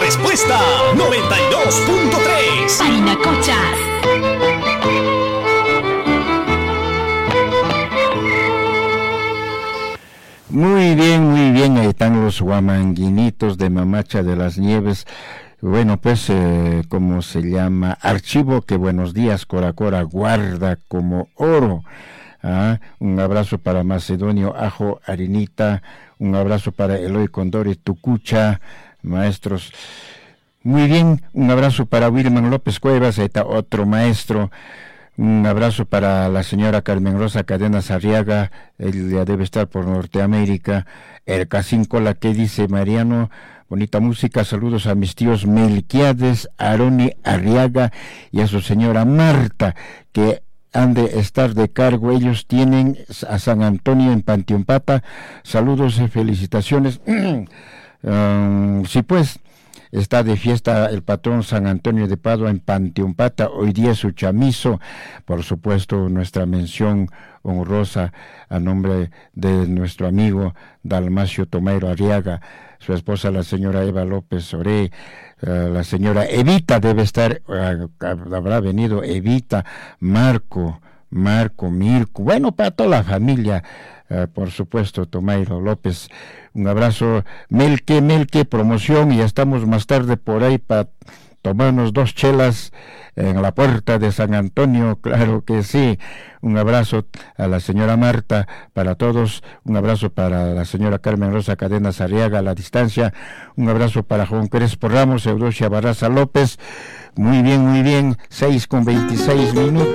respuesta 92.3. Parinacochas. Muy bien, ahí están los guamanguinitos de Mamacha de las Nieves. Bueno, pues, ¿cómo se llama? Archivo que buenos días, Coracora, guarda como oro. Un abrazo para Macedonio Ajo Arenita, un abrazo para Eloy Condori Tucucha, maestros. Muy bien, un abrazo para Wilman López Cuevas, ahí está otro maestro. Un abrazo para la señora Carmen Rosa Cadenas Arriaga, él ya debe estar por Norteamérica. El Casíncola, que dice Mariano, bonita música, saludos a mis tíos Melquiades, Aroni Arriaga y a su señora Marta, que han de estar de cargo, ellos tienen a San Antonio en Panteompata, saludos y felicitaciones. Sí, pues, está de fiesta el patrón San Antonio de Padua en Panteompata, hoy día es su chamizo, por supuesto nuestra mención honrosa a nombre de nuestro amigo Dalmacio Tomairo Arriaga, su esposa la señora Eva López Oré, la señora Evita debe estar, habrá venido Evita, Marco, Mirko, bueno, para toda la familia, por supuesto, Tomairo López, un abrazo, Melque, promoción, y ya estamos más tarde por ahí para tomarnos 2 chelas en la puerta de San Antonio, claro que sí. Un abrazo a la señora Marta, para todos, un abrazo para la señora Carmen Rosa Cadenas Arriaga a la distancia, un abrazo para Juan Crespo Ramos, Eudocia Barraza López. Muy bien, 6:26.